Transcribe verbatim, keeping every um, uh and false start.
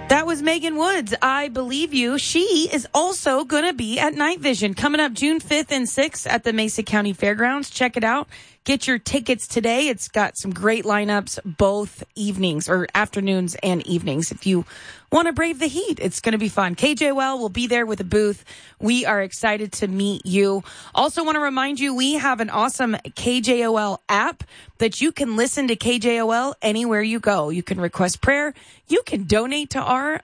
That was Megan Woods. I believe you. She is also going to be at Night Vision coming up June fifth and sixth at the Mesa County Fairgrounds. Check it out. Get your tickets today. It's got some great lineups both evenings or afternoons and evenings. If you want to brave the heat, it's going to be fun. K J O L will be there with a booth. We are excited to meet you. Also want to remind you, we have an awesome K J O L app that you can listen to K J O L anywhere you go. You can request prayer. You can donate to our